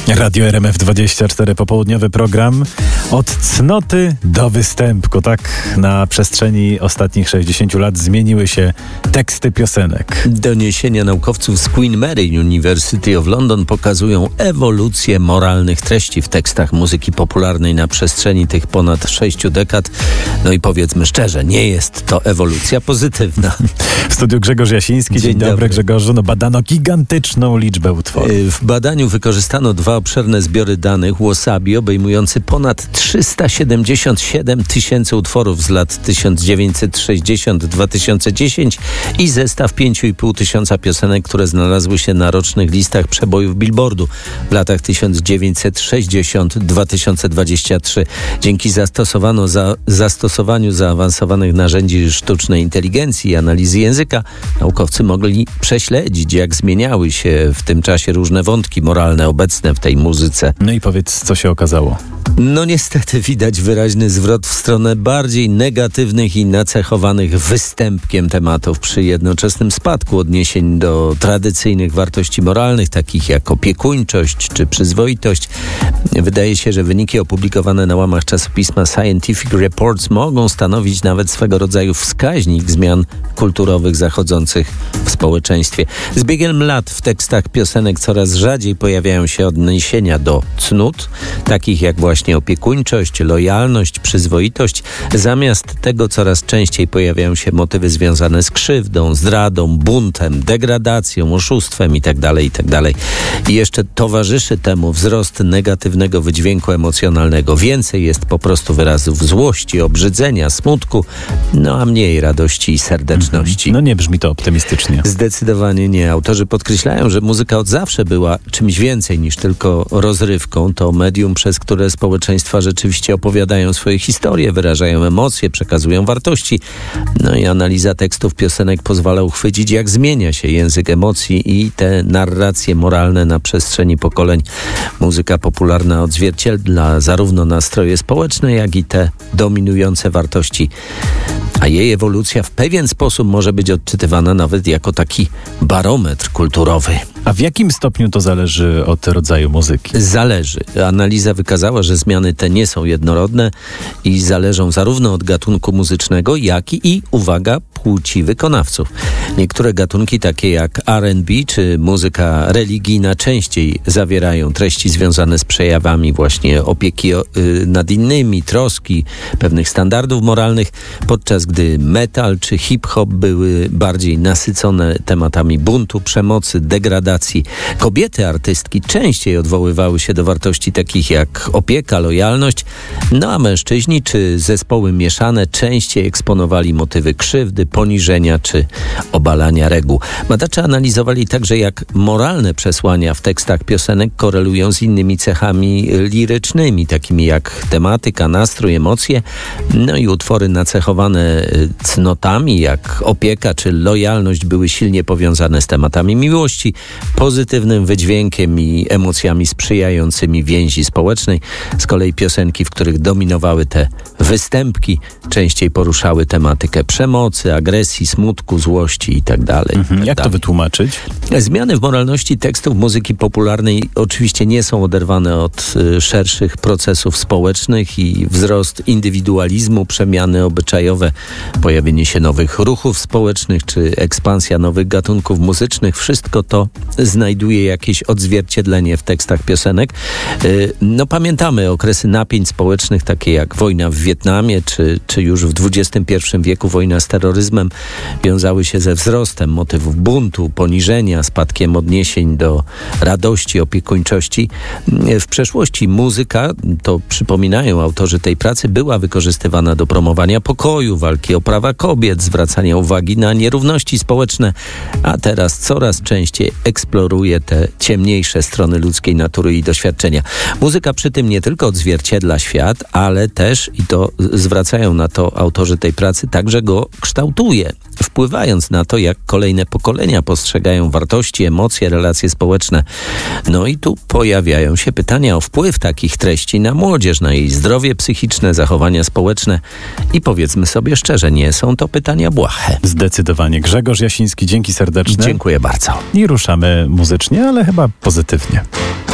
Radio RMF24, popołudniowy program od cnoty do występku. Tak na przestrzeni ostatnich 60 lat zmieniły się teksty piosenek. Doniesienia naukowców z Queen Mary University of London pokazują ewolucję moralnych treści w tekstach muzyki popularnej na przestrzeni tych ponad 6 dekad. No i powiedzmy szczerze, nie jest to ewolucja pozytywna. W studiu Grzegorz Jasiński. Dzień dobry Grzegorzu. Badano gigantyczną liczbę utworów. W badaniu wykorzystano 2 obszerne zbiory danych Wasabi obejmujący ponad 377 tysięcy utworów z lat 1960-2010 i zestaw 5,5 tysiąca piosenek, które znalazły się na rocznych listach przebojów Billboardu w latach 1990-2023. Dzięki zastosowaniu zaawansowanych narzędzi sztucznej inteligencji i analizy języka naukowcy mogli prześledzić, jak zmieniały się w tym czasie różne wątki moralne obecne w tej muzyce. No i powiedz, co się okazało? No niestety widać wyraźny zwrot w stronę bardziej negatywnych i nacechowanych występkiem tematów przy jednoczesnym spadku odniesień do tradycyjnych wartości moralnych, takich jak opiekuńczość czy przyzwoitość. Wydaje się, że wyniki opublikowane na łamach czasopisma Scientific Reports mogą stanowić nawet swego rodzaju wskaźnik zmian kulturowych zachodzących w społeczeństwie. Z biegiem lat w tekstach piosenek coraz rzadziej pojawiają się odniesienia do cnót, takich jak właśnie opiekuńczość, lojalność, przyzwoitość. Zamiast tego coraz częściej pojawiają się motywy związane z krzywdą, zdradą, buntem, degradacją, oszustwem itd. I jeszcze towarzyszy temu wzrost negatywnego wydźwięku emocjonalnego. Więcej jest po prostu wyrazów złości, obrzydzenia, smutku, no a mniej radości i serdeczności. No nie brzmi to optymistycznie. Zdecydowanie nie. Autorzy podkreślają, że muzyka od zawsze była czymś więcej niż tylko rozrywką. To medium, przez które społeczeństwa rzeczywiście opowiadają swoje historie, wyrażają emocje, przekazują wartości. No i analiza tekstów piosenek pozwala uchwycić, jak zmienia się język emocji i te narracje moralne na przestrzeni pokoleń. Muzyka popularna odzwierciedla zarówno nastroje społeczne, jak i te dominujące wartości. A jej ewolucja w pewien sposób może być odczytywana nawet jako taki barometr kulturowy. A w jakim stopniu to zależy od rodzaju muzyki? Zależy. Analiza wykazała, że zmiany te nie są jednorodne i zależą zarówno od gatunku muzycznego, jak i, uwaga, płci wykonawców. Niektóre gatunki, takie jak R&B czy muzyka religijna, częściej zawierają treści związane z przejawami właśnie opieki nad innymi, troski, pewnych standardów moralnych, podczas gdy metal czy hip-hop były bardziej nasycone tematami buntu, przemocy, degradacji. Kobiety artystki częściej odwoływały się do wartości takich jak opieka, lojalność, no a mężczyźni czy zespoły mieszane częściej eksponowali motywy krzywdy, poniżenia czy obalania reguł. Badacze analizowali także, jak moralne przesłania w tekstach piosenek korelują z innymi cechami lirycznymi, takimi jak tematyka, nastrój, emocje, no i utwory nacechowane cnotami, jak opieka czy lojalność były silnie powiązane z tematami miłości, pozytywnym wydźwiękiem i emocjami sprzyjającymi więzi społecznej. Z kolei piosenki, w których dominowały te występki, częściej poruszały tematykę przemocy, agresji, smutku, złości itd. Jak to wytłumaczyć? Zmiany w moralności tekstów muzyki popularnej oczywiście nie są oderwane od szerszych procesów społecznych i wzrost indywidualizmu, przemiany obyczajowe, pojawienie się nowych ruchów społecznych czy ekspansja nowych gatunków muzycznych, wszystko to znajduje jakieś odzwierciedlenie w tekstach piosenek. No pamiętamy okresy napięć społecznych, takie jak wojna w Wietnamie, czy już w XXI wieku wojna z terroryzmem, wiązały się ze wzrostem motywów buntu, poniżenia, spadkiem odniesień do radości, opiekuńczości. W przeszłości muzyka, to przypominają autorzy tej pracy, była wykorzystywana do promowania pokoju, walki o prawa kobiet, zwracania uwagi na nierówności społeczne, a teraz coraz częściej eksploruje te ciemniejsze strony ludzkiej natury i doświadczenia. Muzyka przy tym nie tylko odzwierciedla świat, ale też, i to zwracają na to autorzy tej pracy, także go kształtuje, wpływając na to, jak kolejne pokolenia postrzegają wartości, emocje, relacje społeczne. No i tu pojawiają się pytania o wpływ takich treści na młodzież, na jej zdrowie psychiczne, zachowania społeczne i powiedzmy sobie szczerze, nie są to pytania błahe. Zdecydowanie. Grzegorz Jasiński, dzięki serdeczne. Dziękuję bardzo. I ruszamy muzycznie, ale chyba pozytywnie.